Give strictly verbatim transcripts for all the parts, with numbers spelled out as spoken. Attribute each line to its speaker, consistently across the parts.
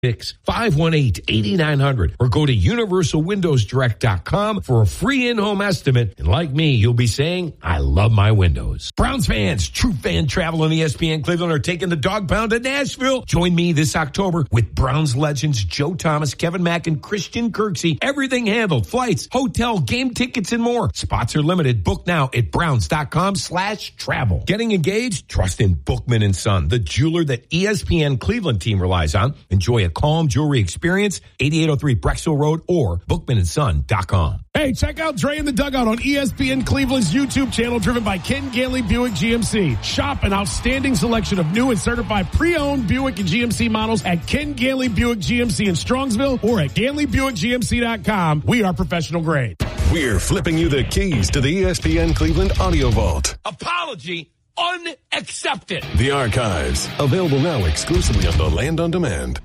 Speaker 1: five one eight, eight nine zero zero or go to universal windows direct dot com for a free in-home estimate. And like me, you'll be saying, I love my windows. Browns fans, True Fan Travel and E S P N Cleveland are taking the dog pound to Nashville. Join me this October with Browns legends Joe Thomas, Kevin Mack, and Christian Kirksey. Everything handled. Flights, hotel, game tickets, and more. Spots are limited. Book now at browns.com slash travel. Getting engaged? Trust in Bookman and Son, the jeweler that E S P N Cleveland team relies on. Enjoy a calm jewelry experience, eighty-eight oh three Brexville Road or bookman and son dot com.
Speaker 2: Hey, check out Dre in the Dugout on E S P N Cleveland's YouTube channel, driven by Ken Ganley Buick G M C. Shop an outstanding selection of new and certified pre-owned Buick and G M C models at Ken Ganley Buick G M C in Strongsville or at ganley buick g m c dot com. We are professional grade.
Speaker 3: We're flipping you the keys to the E S P N Cleveland Audio Vault.
Speaker 1: Apology unaccepted.
Speaker 3: The archives, available now exclusively on the Land on Demand.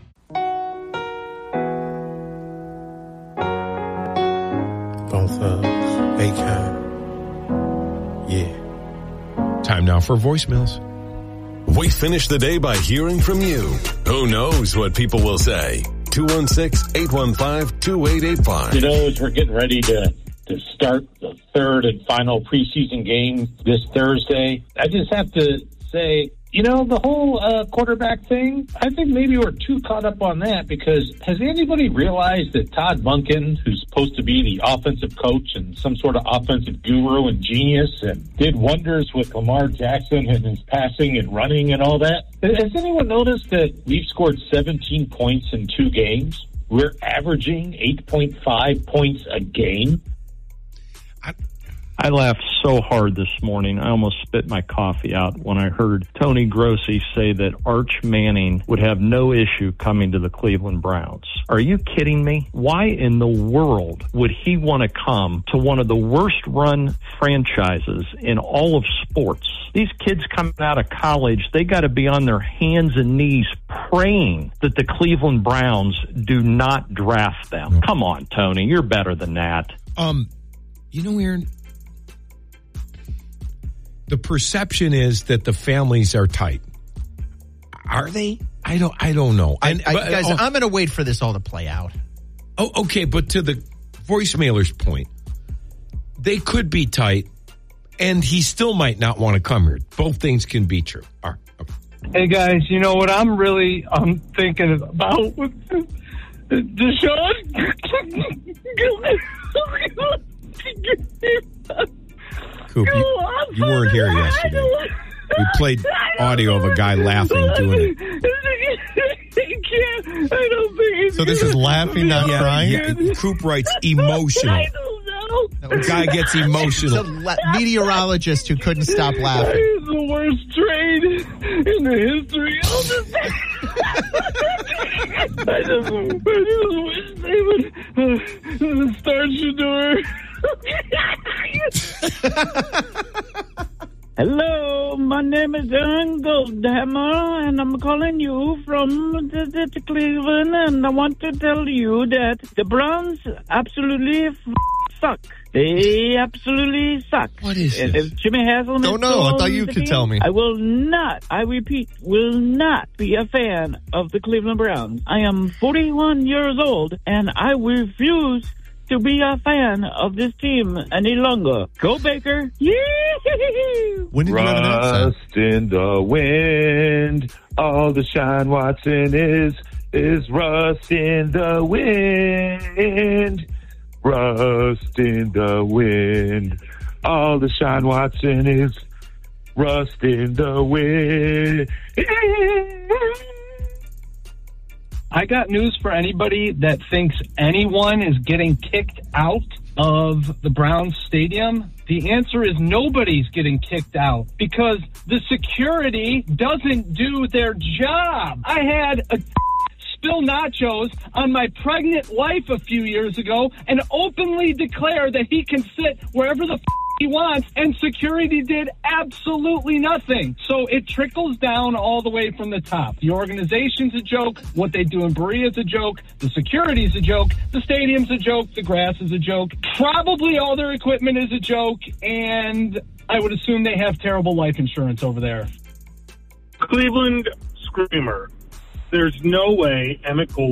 Speaker 4: Both thugs, A-Kind. Yeah.
Speaker 1: Time now for voicemails.
Speaker 3: We finish the day by hearing from you. Who knows what people will say? two one six, eight one five, two eight eight five.
Speaker 5: You know, as we're getting ready to, to start the third and final preseason game this Thursday, I just have to say, you know, the whole uh, quarterback thing, I think maybe we're too caught up on that, because has anybody realized that Todd Monken, who's supposed to be the offensive coach and some sort of offensive guru and genius and did wonders with Lamar Jackson and his passing and running and all that, has anyone noticed that we've scored seventeen points in two games? We're averaging eight point five points a game.
Speaker 6: I- I laughed so hard this morning, I almost spit my coffee out when I heard Tony Grossi say that Arch Manning would have no issue coming to the Cleveland Browns. Are you kidding me? Why in the world would he want to come to one of the worst run franchises in all of sports? These kids coming out of college, they got to be on their hands and knees praying that the Cleveland Browns do not draft them. Come on, Tony, you're better than that.
Speaker 1: Um, you know, Aaron, the perception is that the families are tight. Are they? I don't. I don't know.
Speaker 7: I, I,
Speaker 1: but,
Speaker 7: guys,
Speaker 1: oh,
Speaker 7: I'm going to wait for this all to play out.
Speaker 1: Oh, okay. But to the voicemailer's point, they could be tight, and he still might not want to come here. Both things can be true. All right. Okay.
Speaker 8: Hey guys, you know what I'm really I'm thinking about with Deshaun.
Speaker 1: Coop, you, you weren't here yesterday. We played audio of a guy laughing doing it.
Speaker 8: I don't think
Speaker 4: So this is laughing, not
Speaker 1: yeah,
Speaker 4: crying?
Speaker 1: Yeah, Coop writes emotional.
Speaker 8: I don't know.
Speaker 1: The guy gets emotional.
Speaker 7: It's a la- meteorologist who couldn't stop laughing.
Speaker 8: It's the worst trade in the history of the I just, I just wish they would uh, start Shador. Hello, my name is Aaron Goldhammer, and I'm calling you from the, the, the Cleveland, and I want to tell you that the Browns absolutely f- suck. They absolutely suck.
Speaker 1: What is
Speaker 8: and
Speaker 1: this?
Speaker 8: If Jimmy Haslam
Speaker 4: Don't
Speaker 8: is
Speaker 4: know. I
Speaker 8: still
Speaker 4: thought you
Speaker 8: on the
Speaker 4: could
Speaker 8: team,
Speaker 4: tell me.
Speaker 8: I will not, I repeat, will not be a fan of the Cleveland Browns. I am forty-one years old, and I refuse to be a fan of this team any longer. Go Baker. Yee-hee-hee-hee.
Speaker 4: When did you have that?
Speaker 9: Rust in the wind. All the Sean Watson is is rust in the wind. Rust in the wind. All the Sean Watson is rust in the wind.
Speaker 8: I got news for anybody that thinks anyone is getting kicked out of the Browns stadium. The answer is nobody's getting kicked out because the security doesn't do their job. I had a spill nachos on my pregnant wife a few years ago and openly declare that he can sit wherever the f- he wants, and security did absolutely nothing. So it trickles down all the way from the top. The organization's a joke. What they do in Berea is a joke. The security's a joke. The stadium's a joke. The grass is a joke. Probably all their equipment is a joke, and I would assume they have terrible life insurance over there.
Speaker 10: Cleveland Screamer. There's no way Emmett Gold